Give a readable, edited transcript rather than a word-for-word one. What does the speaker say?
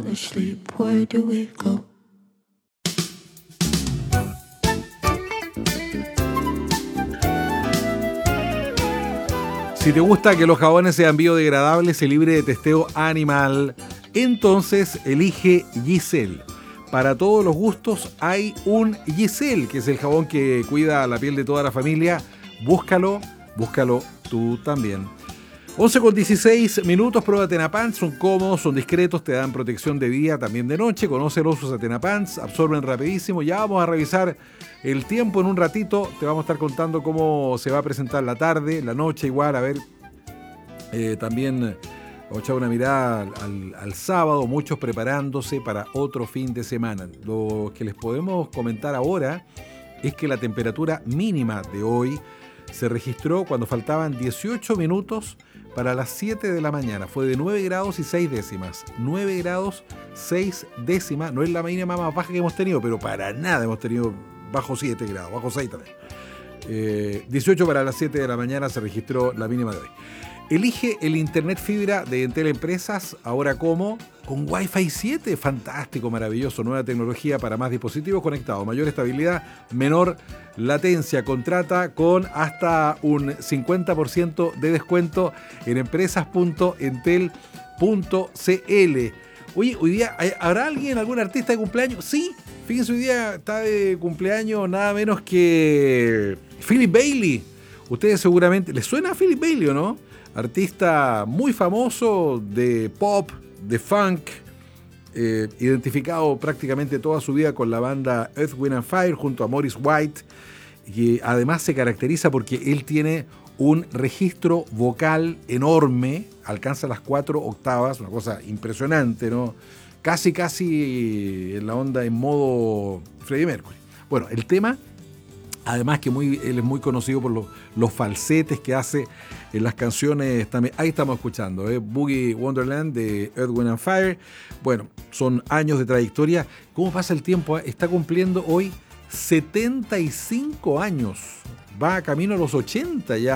fall asleep, where do we go? Si te gusta que los jabones sean biodegradables y libre de testeo animal, entonces elige Giselle. Para todos los gustos hay un Giselle, que es el jabón que cuida la piel de toda la familia. Búscalo tú también. 11:16, prueba Tenapants, son cómodos, son discretos, te dan protección de día, también de noche. Conócelos, usa Tenapants, absorben rapidísimo. Ya vamos a revisar el tiempo en un ratito, te vamos a estar contando cómo se va a presentar la tarde, la noche igual, a ver, también vamos a echar una mirada al sábado, muchos preparándose para otro fin de semana. Lo que les podemos comentar ahora es que la temperatura mínima de hoy se registró cuando faltaban 18 minutos para las 7 de la mañana. Fue de 9 grados y 6 décimas. 9 grados 6 décimas. No es la mínima más baja que hemos tenido, pero para nada hemos tenido bajo 7 grados, bajo 6 también. 18 para las 7 de la mañana se registró la mínima de hoy. Elige el internet fibra de Entel Empresas, ahora como con Wi-Fi 7, fantástico, maravilloso, nueva tecnología para más dispositivos conectados, mayor estabilidad, menor latencia. Contrata con hasta un 50% de descuento en empresas.entel.cl. Oye, hoy día, ¿habrá alguien, algún artista de cumpleaños? Sí, fíjense, hoy día está de cumpleaños nada menos que Philip Bailey. Ustedes seguramente, ¿les suena a Philip Bailey o no? Artista muy famoso de pop, de funk, identificado prácticamente toda su vida con la banda Earth, Wind and Fire junto a Maurice White, y además se caracteriza porque él tiene un registro vocal enorme, alcanza las 4 octavas, una cosa impresionante, ¿no? Casi en la onda en modo Freddie Mercury. Bueno, el tema, además que él es muy conocido por los falsetes que hace en las canciones también. Ahí estamos escuchando, Boogie Wonderland de Earth, Wind and Fire. Bueno, son años de trayectoria. ¿Cómo pasa el tiempo? Está cumpliendo hoy 75 años. Va camino a los 80 ya.